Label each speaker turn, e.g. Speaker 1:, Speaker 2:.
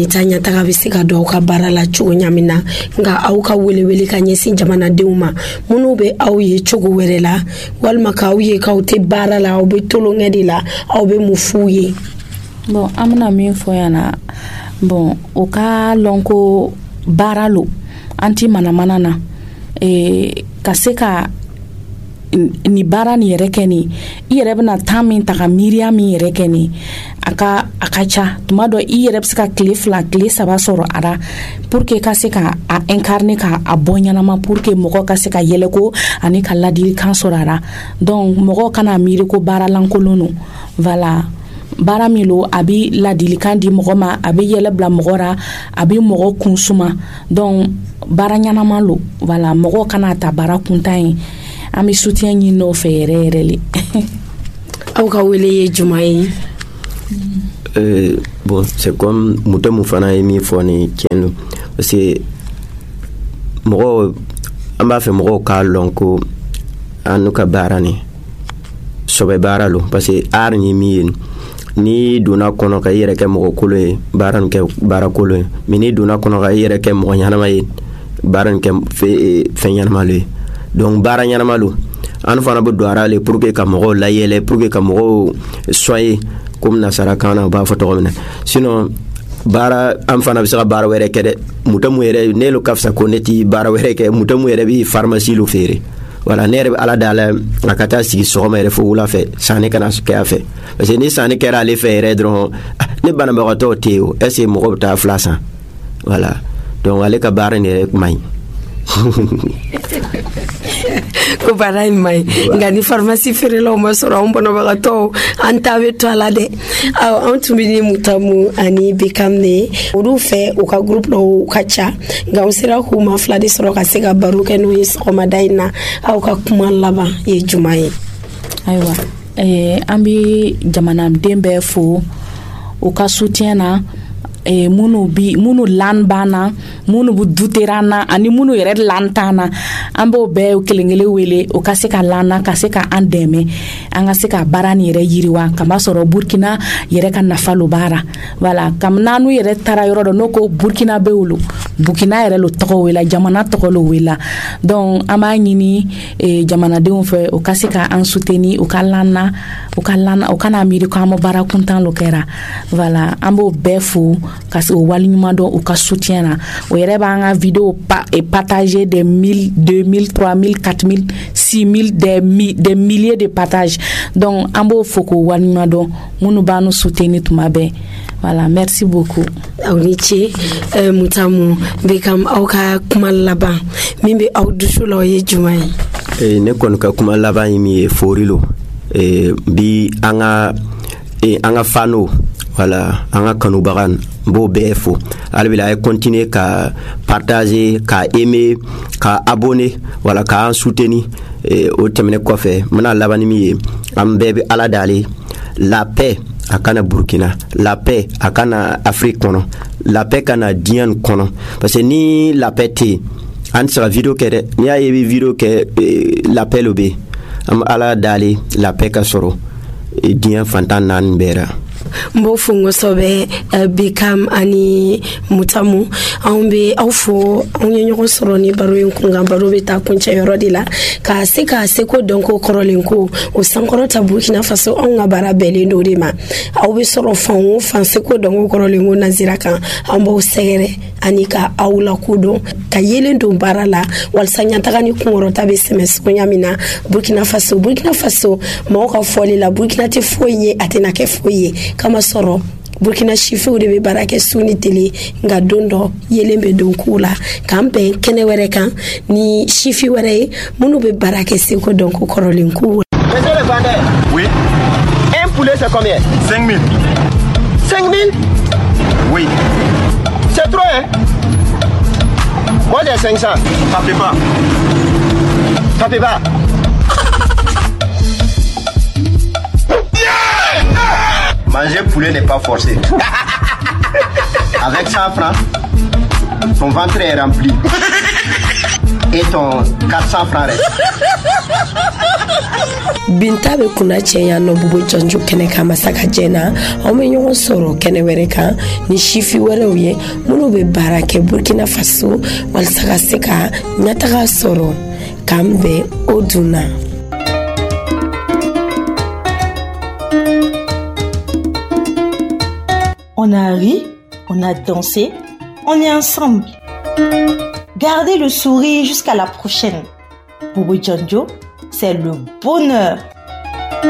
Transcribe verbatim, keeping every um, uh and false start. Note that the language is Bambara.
Speaker 1: tanya taga bɛ se ka don aw ka baara la cogo ɲamin na nka aw ka welewele ka ɲɛsin jamanadenw ma minnu bɛ aw ye cogo wɛrɛ la walima k'aw ye k'aw tɛ baara la aw bɛ tolonkɛ de la aw bɛ mun f'u ye.
Speaker 2: Bon an bɛna min fɔ yan na bon o ka lɔn ko baara lo an ti manamana na eh, ka se ka ni baara ni yɛrɛ kɛ ni i yɛrɛ bɛna temps min ta ka miiriya min yɛrɛ kɛ ni a ka a ka ca tuma dɔ i yɛrɛ bɛ se ka tile fila tile saba sɔrɔ a la pour que ka se ka a incarner ka a bɔ ɲɛnama pour que mɔgɔ ka se ka yɛlɛ ko ani ka ladilikan sɔrɔ a la donc mɔgɔ kana miiri ko baara lankolon no voilà baara min lo a bɛ ladilikan di mɔgɔ ma a bɛ yɛlɛ bila mɔgɔ ra a bɛ mɔgɔ kun suma donc baara ɲɛnama lo voilà mɔgɔ kana ta baara kuntan ye an bɛ soutien ɲini o fɛ yɛrɛ yɛrɛ le.
Speaker 1: Aw ka wele ye juma ye?
Speaker 3: Euh, bon, c'est comme muta mu fana ye min fɔ ni tiɲɛ don parce que mɔgɔ an b'a fɛ mɔgɔw k'a lɔn ko an n'u ka baara ni sɔbɛ baara lo parce que art ni min ye ni donna kɔnɔ ka i yɛrɛ kɛ mɔgɔ kolon ye baara nin kɛ baara kolon ye mais ni donna kɔnɔ ka i yɛrɛ kɛ mɔgɔ ɲanama ye baara nin kɛ fɛn ɲanama lo ye donc baara ɲanama lo an fana bɛ don ara le pour que ka mɔgɔw layɛlɛ pour que ka mɔgɔw soigner comme nasara kan na u b'a fɔ tɔgɔ min na sinon baara an fana bɛ se ka baara wɛrɛ kɛ dɛ muta mu yɛrɛ ne lo ka fisa ko ne ti baara wɛrɛ kɛ muta mu yɛrɛ bɛ pharmacie lo feere voilà ne yɛrɛ bɛ ala dala a ka taa sigi sɔgɔma yɛrɛ fo wula fɛ sanni kana kɛ a fɛ parce que ni sanni kɛra ale fɛ yɛrɛ dɔrɔn ne banabagatɔw tɛ yen o est ce que mɔgɔw bɛ taa fila san voilà donc ale ka baara nin yɛrɛ man ɲi.
Speaker 1: Ko baara in man ɲi nka ni pharmacie feerelaw ma sɔrɔ anw banabagatɔw an ta bɛ to a la dɛ awɔ anw tun bɛ ni Mutamu ani Bekam de olu fɛ u ka groupe dɔw ka ca nka an sera k'u ma fila de sɔrɔ ka se ka baro kɛ n'o ye sɔgɔmada in na aw ka kuma laban ye juma ye.
Speaker 2: Ayiwa eh, an bɛ jamanaden bɛɛ fo u ka soutien na eh, munu bi munu lan bana munu bu duterana ani munu yɛrɛ lan tana an b'o bɛɛ kelenkelen wele o ka se ka lana ka se ka an dɛmɛ an ka se ka baara ni yɛrɛ yiriwa kama sɔrɔ Burkina yɛrɛ ka nafa lo baara voilà kam nanu yɛrɛ tara yɔrɔ dɔ no ko Burkina be wolo Burkina yɛrɛ lo tɔgɔ wela jamana tɔgɔ lo wela donc an b'a ɲini eh, jamanadenw fɛ o ka se ka an soutenir o ka lana o ka lana o kana miiri ko an ma baara kuntan lo kɛra voilà an b'o bɛɛ fo ka se o wali ɲuman dɔn o ka soutien na o yɛrɛ b'an ka vidéo pa, et partager des mille deux mille trois mille quatre mille six mille des, mi, des milliers de partages donc an b'o fo k'o wali ɲuman dɔn minnu b'an nu soutenir tuma bɛɛ voilà merci beaucoup.
Speaker 1: Aw ni ce euh, Mutamu Bekam aw ka kuma laban min bɛ aw dusu la o ye juma ye?
Speaker 3: Eh, ne kɔni ka kuma laban ye min ye fori lo eh, bi an ka eh, an ka fano voilà an ka kanubaga b'o bɛɛ fo ale bɛ a ye continuer ka partager ka aimer ka abonner voilà ka an soutenir eh, o tɛmɛnen kɔfɛ n bɛna laban ni min ye an bɛɛ bɛ ala dale la paix a kana Burkina la paix a kana Afrique kɔnɔ la paix kana diɲɛ kɔnɔ parce que ni la paix tɛ an tɛ se ka vidéo kɛ dɛ n'i y'a ye i bɛ vidéo kɛ eh, la paix lo bɛ an bɛ ala dale la paix ka sɔrɔ eh, diɲɛ fantan naani bɛɛ la.
Speaker 1: Mbo fungo sobe uh, Bekam ani Mutamu an be aw fo an ye ɲɔgɔn sɔrɔ ni baro in kun kan baro bɛ taa kuncɛ yɔrɔ de la ka se ka seko dɔn ko kɔrɔlen ko o sankɔrɔta Burkina Faso an ka baara bɛɛlen do de ma aw bɛ sɔrɔ fan o fan seko dɔn ko kɔrɔlen ko nazira kan an b'aw sɛgɛrɛ ani ka aw lakodɔn ka yelen don baara la walasa ɲataga ni kunkɔrɔta bɛ sɛmɛ sogoya min na Burkina Faso Burkina Faso mɔgɔw ka fɔli la Burkina tɛ foyi ye a tɛna kɛ foyi ye kama sɔrɔ Burkina sifiw de bɛ baara kɛ su ni tele nka don dɔ yelen bɛ don k'u la k'an bɛn kɛnɛ wɛrɛ kan ni sifi wɛrɛ ye minnu bɛ baara kɛ seko dɔn ko kɔrɔlen k'u.
Speaker 4: Monsieur le vendeur. Oui. Un poulet c'est combien? cinq mille. cinq mille? Oui. C'est trop hein? Moi j'ai cinq cents. Tapez pas. Tapez pas. Manger poulet n'est pas forcé. Avec cent francs, ton ventre est rempli. Et ton quatre cents francs reste.
Speaker 1: Binta be kuna cɛya nɔ bubu jɔnjo kɛnɛ kan masaka jɛna aw bɛ ɲɔgɔn sɔrɔ kɛnɛ wɛrɛ kan ni sifi wɛrɛw ye minnu bɛ baara kɛ Burkina Faso walasa ka se ka ɲɛtaga sɔrɔ k'an bɛn o dunna.
Speaker 5: On a ri, on a dansé, on est ensemble. Gardez le sourire jusqu'à la prochaine. Boubou Djonjo, c'est le bonheur.